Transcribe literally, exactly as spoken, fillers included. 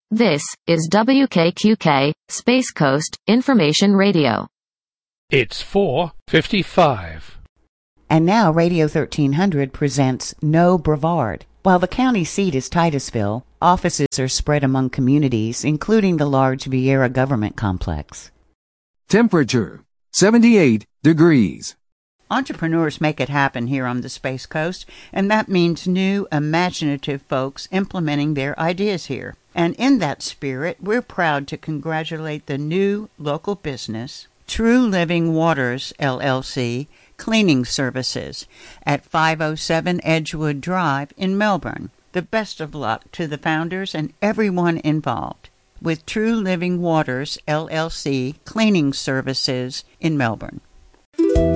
This is W K Q K, Space Coast, Information Radio. It's four fifty-five. And now Radio thirteen hundred presents No Brevard. While the county seat is Titusville, offices are spread among communities, including the large Viera Government Complex. Temperature, seventy-eight degrees. Entrepreneurs make it happen here on the Space Coast, and that means new, imaginative folks implementing their ideas here. And in that spirit, we're proud to congratulate the new local business, True Living Waters, L L C, Cleaning Services, at five oh seven Edgewood Drive in Melbourne. The best of luck to the founders and everyone involved with True Living Waters, L L C, Cleaning Services in Melbourne.